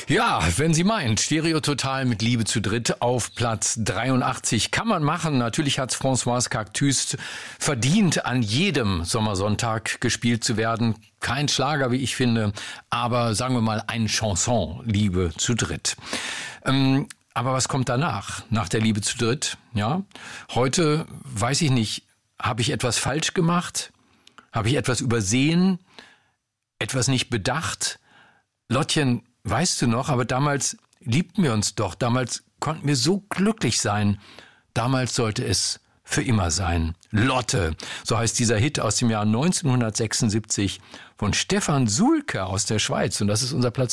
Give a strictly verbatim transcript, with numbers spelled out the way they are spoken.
Ja, wenn Sie meinen, Stereo Total mit Liebe zu dritt auf Platz dreiundachtzig kann man machen. Natürlich hat's Françoise Cactus verdient, an jedem Sommersonntag gespielt zu werden. Kein Schlager, wie ich finde, aber sagen wir mal ein Chanson, Liebe zu dritt. Ähm, aber was kommt danach, nach der Liebe zu dritt? Ja, heute weiß ich nicht, habe ich etwas falsch gemacht? Habe ich etwas übersehen? Etwas nicht bedacht? Lottchen, weißt du noch, aber damals liebten wir uns doch, damals konnten wir so glücklich sein. Damals sollte es für immer sein. Lotte, so heißt dieser Hit aus dem Jahr neunzehnhundertsechsundsiebzig von Stefan Sulke aus der Schweiz. Und das ist unser Platz